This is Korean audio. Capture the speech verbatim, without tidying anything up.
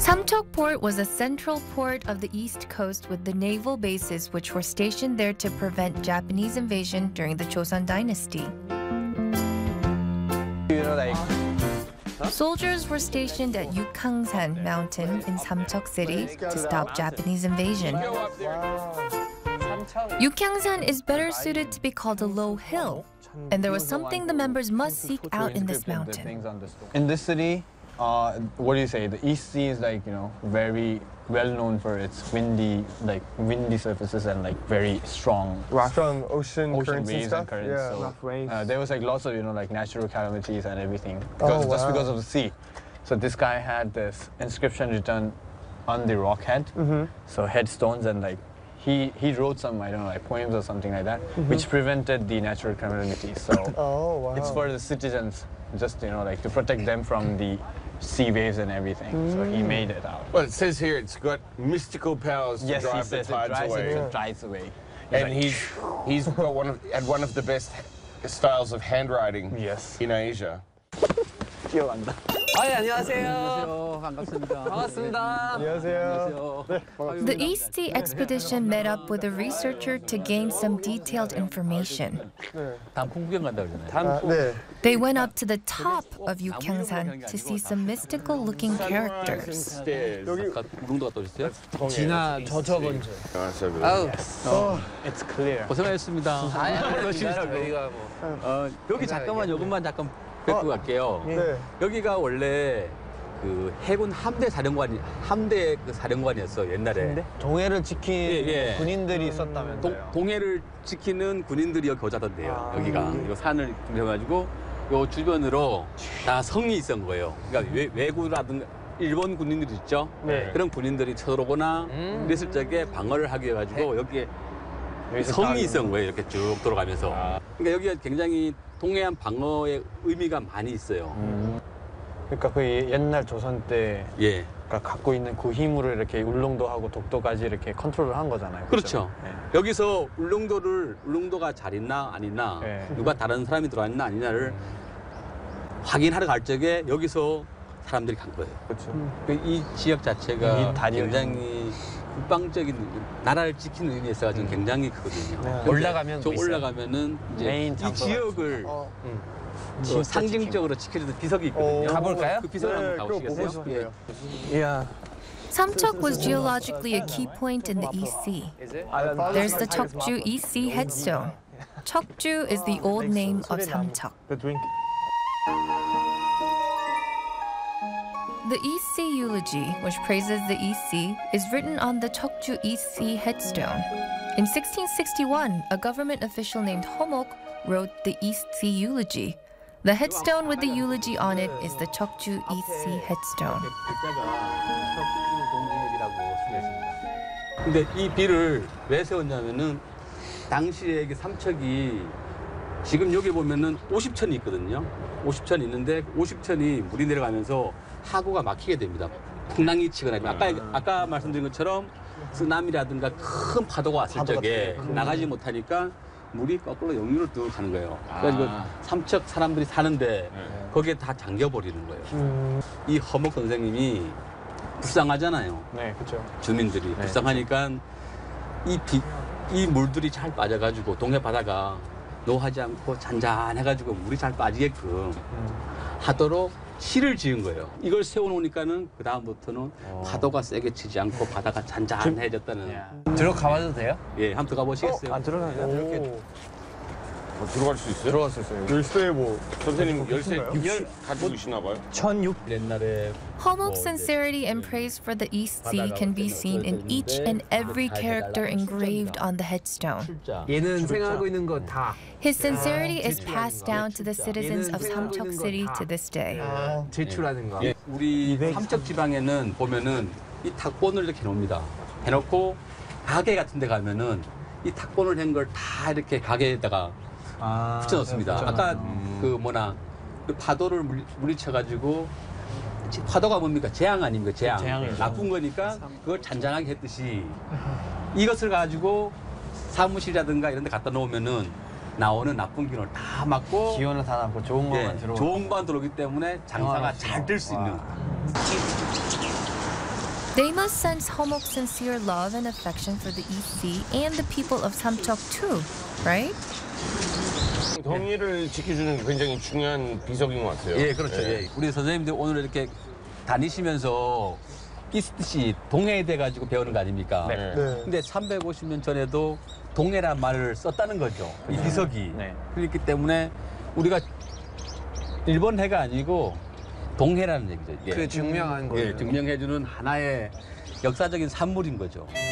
Samcheok Port was a central port of the East Coast with the naval bases which were stationed there to prevent Japanese invasion during the Joseon Dynasty. You know, like, soldiers were stationed at Yukkangsan Mountain in Samcheok City to stop Japanese invasion. Yukkangsan is better suited to be called a low hill, and there was something the members must seek out in this mountain. In this city, uh, what do you say? The East Sea is like, you know, very well known for its windy, like windy surfaces and like very strong, strong ocean, ocean currents waves and stuff. and currents. Yeah, so, rough waves. uh, there was like lots of, you know, like natural calamities and everything because Oh, just wow. because of the sea. So this guy had this inscription written on the rock head, Mm-hmm. so headstones, and like he he wrote some, I don't know, like poems or something like that, Mm-hmm. which prevented the natural calamities. So Oh, wow. it's for the citizens, just, you know, like to protect them from the sea waves and everything. So he made it out. Well, it says here it's got mystical powers to Yes, he drive the says it tides drives, away. it drives away. He's And like, he's he's got one of had one of the best styles of handwriting Yes. in Asia. 기억한다. 아, 예, 안녕하세요. 반갑습니다. 반갑습니다. 안녕하세요. The East Sea expedition met up with a researcher to gain some detailed information. 단풍 구경 간다 그러잖아요. 아, 네. They went up to the top of Yukkangsan to see some mystical-looking characters. Stairs. 아까 우릉도 갔다 오셨어요? 지나 저저 먼저. 아우, Oh, it's clear. 고생하셨습니다. 아니, 열심히 저희가 뭐. 어, 여기 잠깐만 요것만 잠깐 뵙고 갈게요. 네. 여기가 원래 그 해군 함대 사령관이 함대 그 사령관이었어 옛날에. 동해를 지킨 예, 예. 군인들이 있었다면서요. 동, 동해를 지키는 군인들이 여기 거자던데요. 아. 여기가 이 산을 중심해가지고 요 주변으로 다 성이 있었던 거예요. 그러니까 외, 외구라든가 일본 군인들이 있죠. 네. 그런 군인들이 쳐들어오거나 이랬을 적에 방어를 하기 위해 가지고 여기에 여기서 성이 따르는 있었던 거예요. 이렇게 쭉 돌아가면서. 그러니까 여기가 굉장히 동해안 방어의 의미가 많이 있어요. 음. 그러니까 그 옛날 조선 때 예. 그러니까 갖고 있는 그 힘으로 이렇게 울릉도 하고 독도까지 이렇게 컨트롤을 한 거잖아요. 그렇죠. 네. 여기서 울릉도를 울릉도가 잘 있나 안 있나 네. 누가 다른 사람이 들어왔나 아니냐를 확인하러 갈 적에 여기서 사람들이 간 거예요. 그렇죠. 그 이 지역 자체가 이 다리를 굉장히 국방적인 나라를 지키는 의미에서 가지고 굉장히 크거든요. 네. 근데 올라가면 저 뭐 있어요? 올라가면은 이제 메인 이 장소가 지역을 어. 그 상징적으로 지켜주는 비석이 있거든요. 오, 가볼까요? 그 비석을 네, 한번 그거 보고 가보시겠어요? 싶어요. 예. Yeah. Samcheok was geologically a key point in the East Sea. There's the Cheokju East Sea headstone. Cheokju is the old name of Samcheok. The drink. The East Sea eulogy, which praises the East Sea, is written on the Cheokju East Sea headstone. In sixteen sixty-one, a government official named Homok wrote the East Sea eulogy. The headstone with the eulogy on it is the Cheokju East Sea headstone. 근데 이 비를 왜 세웠냐면은 당시에 이게 삼척이 지금 여기 보면은 오십 천이 있거든요. 오십 천 있는데 오십 천이 물이 내려가면서 하구가 막히게 됩니다. 풍랑이 치거나 아까 아까 말씀드린 것처럼 쓰나미라든가 큰 파도가 왔을 적에 나가지 못하니까 물이 거꾸로 역류를 뚝 하는 거예요. 그래가지고 삼척 사람들이 사는데 거기에 다 잠겨버리는 거예요. 이 허목 선생님이 불쌍하잖아요. 네, 그렇죠. 주민들이 불쌍하니까 이, 비, 이 물들이 잘 빠져가지고 동해 바다가 노하지 않고 잔잔해가지고 물이 잘 빠지게끔 하도록 시를 지은 거예요. 이걸 세워놓으니까는 그 다음부터는 파도가 세게 치지 않고 바다가 잔잔해졌다는. 들어가봐도 돼요? 예, 한번 들어가 보시겠어요? 안 들어가요. 이렇게 어, 들어갈 수 있어요? 들어갈 수 있어요. 열쇠 뭐. 선생님 열쇠 육십? 열 가지고 계시나 봐요? 천육. 옛날에 Homok's sincerity and praise for the East Sea can be seen in each and every character engraved on the headstone. 얘는 생각하고 있는 거 다. His sincerity is passed down to the citizens of Samcheok City to this day. 제출하는 거. 예, 우리 삼척 지방에는 보면은 이 탁본을 이렇게 해놓습니다. 해놓고 가게 같은 데 가면은 이 탁본을 한 걸 다 이렇게 가게에다가 아, 붙여놓습니다. 아까 그 뭐나 그 파도를 물리, 물리쳐가지고 파도가 뭡니까? 재앙 아닙니까? 재앙. 재앙이죠. 나쁜 거니까 그걸 잔잔하게 했듯이 이것을 가지고 사무실이라든가 이런 데 갖다 놓으면은 나오는 나쁜 기운을 다 막고 기온은 다 남고 좋은 것만 예, 들어오고. 좋은 것만 들어오기 때문에 장사가 잘 될 수 있는. They must sense Homok's sincere love and affection for the East Sea and the people of Samcheok too, right? 동의를 지켜주는 게 굉장히 중요한 비석인 것 같아요. 예, 그렇죠. 예. 예. 우리 선생님들 오늘 이렇게 다니시면서 이스트시 동해에 대 가지고 배우는 거 아닙니까? 네. 네. 근데 삼백오십 년 전에도 동해란 말을 썼다는 거죠. 이 비석이. 네. 그렇기 때문에 우리가 일본 해가 아니고 동해라는 얘기죠. 이게. 그 증명한 거예요. 예, 증명해주는 하나의 역사적인 산물인 거죠.